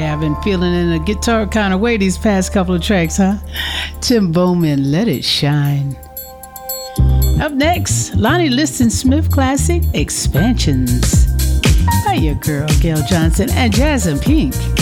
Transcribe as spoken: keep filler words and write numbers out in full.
have been feeling in a guitar kind of way these past couple of tracks, huh? Tim Bowman, Let It Shine. Up next, Lonnie Liston Smith classic, Expansions. By your girl, Gail Johnson and Jasmine Pink.